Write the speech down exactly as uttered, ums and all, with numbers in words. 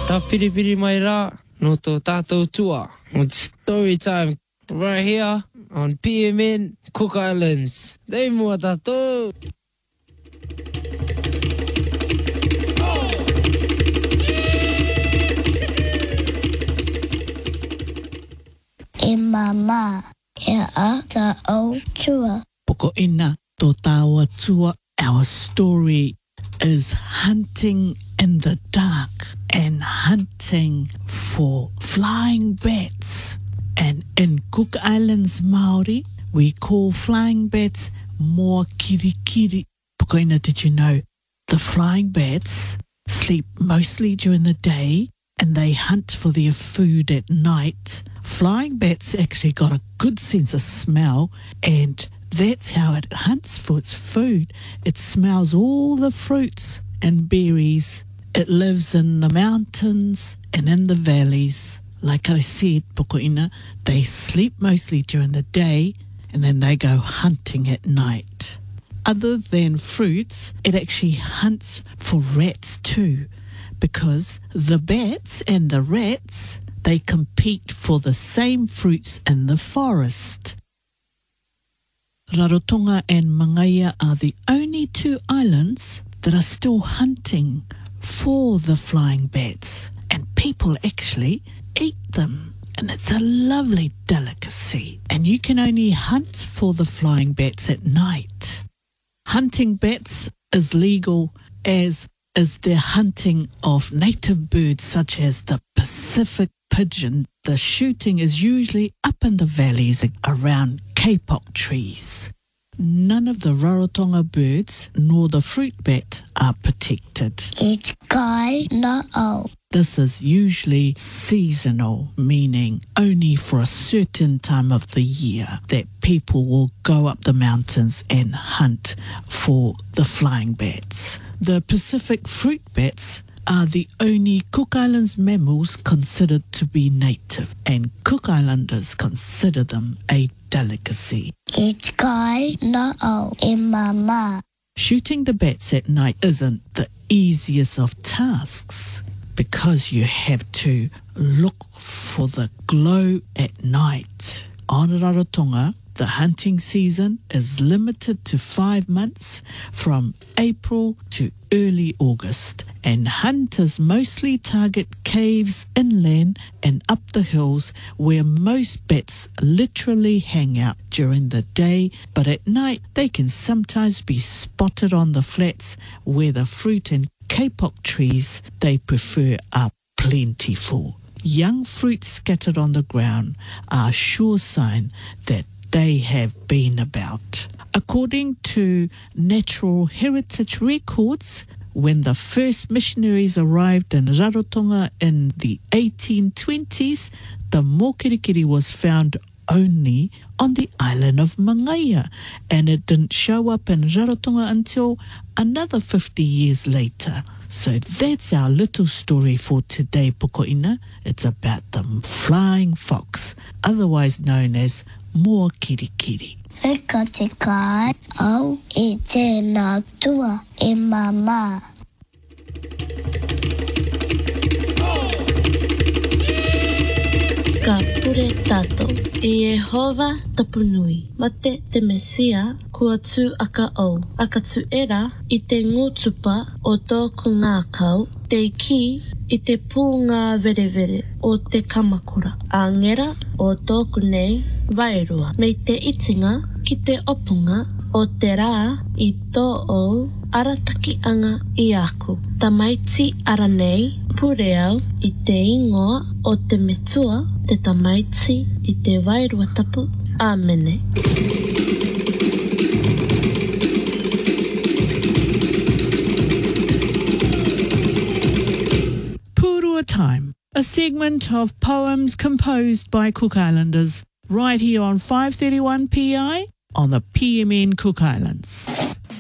Ta piripiri mai rā, no tō tātou tua. It's story time right here on P M N Cook Islands. Dei mua tātou. E mama, e a ta au tua. Poko ina tō tāua tua. Our story is hunting in the dark and hunting for flying bats. And in Cook Islands Māori, we call flying bats moa kirikiri. Poko ina, did you know the flying bats sleep mostly during the day and they hunt for their food at night? Flying bats actually got a good sense of smell, and that's how it hunts for its food. It smells all the fruits and berries. It lives in the mountains and in the valleys. Like I said, Pukoina, they sleep mostly during the day and then they go hunting at night. Other than fruits, it actually hunts for rats too, because the bats and the rats, they compete for the same fruits in the forest. Rarotonga and Mangaia are the only two islands that are still hunting for the flying bats, and people actually eat them, and it's a lovely delicacy. And you can only hunt for the flying bats at night. Hunting bats is legal, as is the hunting of native birds such as the Pacific pigeon. The shooting is usually up in the valleys around kapok trees. None of the Rarotonga birds nor the fruit bat are protected. It's kai na au. This is usually seasonal, meaning only for a certain time of the year that people will go up the mountains and hunt for the flying bats. The Pacific fruit bats are the only Cook Islands mammals considered to be native, and Cook Islanders consider them a delicacy. It's kai na au e mama. Shooting the bats at night isn't the easiest of tasks, because you have to look for the glow at night. On Rarotonga, the hunting season is limited to five months from April to early August, and hunters mostly target caves inland and up the hills where most bats literally hang out during the day, but at night they can sometimes be spotted on the flats where the fruit and kapok trees they prefer are plentiful. Young fruit scattered on the ground are a sure sign that they have been about. According to Natural Heritage Records, when the first missionaries arrived in Rarotonga in the eighteen twenties, the mokirikiri was found only on the island of Mangaia, and it didn't show up in Rarotonga until another fifty years later. So that's our little story for today, Pukoina. It's about the flying fox, otherwise known as moa kirikiri. Eka te kai au e tēnā tua e mama. Ka pure tato i Yehova tapunui. Mate te Mesia kua tū aka au. Aka tu era i te ngotupa o tōku ngākau, te iki i te pū ngā verevere o te kamakura. Angera o tōku nei vairua. Mei te itinga ki te opunga o te rā i tō o arataki anga i aku. Tamaiti ara nei, pure au i te ingoa o te metua, te tamaiti i te vairua tapu. Āmene. Purua Time, a segment of poems composed by Cook Islanders, right here on five thirty-one P I on the P M N Cook Islands.